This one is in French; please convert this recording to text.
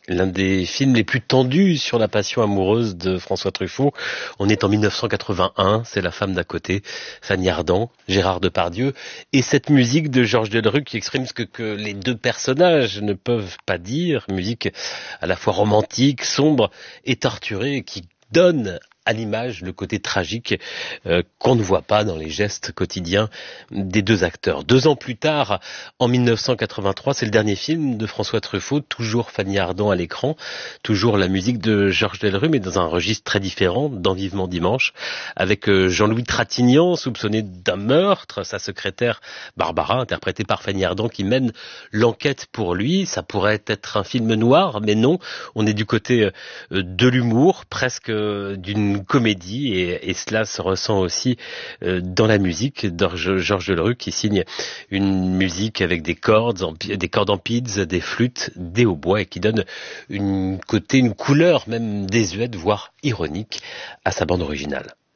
l'un des films les plus tendus sur la passion amoureuse de François Truffaut. On est en 1981, c'est La femme d'à côté, Fanny Ardant, Gérard Depardieu, et cette musique de Georges Delerue qui exprime ce que les deux personnages ne peuvent pas dire, musique à la fois romantique, sombre et torturée, qui donne à l'image le côté tragique qu'on ne voit pas dans les gestes quotidiens des deux acteurs. 2 ans plus tard, en 1983, c'est le dernier film de François Truffaut, toujours Fanny Ardant à l'écran, toujours la musique de Georges Delerue, mais dans un registre très différent, dans Vivement Dimanche, avec Jean-Louis Trintignant, soupçonné d'un meurtre, sa secrétaire Barbara, interprétée par Fanny Ardant, qui mène l'enquête pour lui. Ça pourrait être un film noir, mais non, on est du côté de l'humour, presque d'une comédie, et cela se ressent aussi dans la musique de Georges Delerue, qui signe une musique avec des cordes en pids, des flûtes, des hautbois, et qui donne une couleur même désuète, voire ironique à sa bande originale.